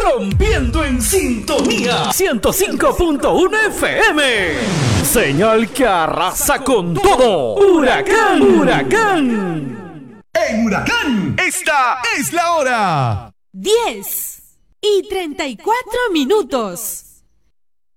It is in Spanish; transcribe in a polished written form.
rompiendo en sintonía 105.1 FM. Señal que arrasa con todo. Huracán, huracán. En Huracán, esta es la hora. 10:34.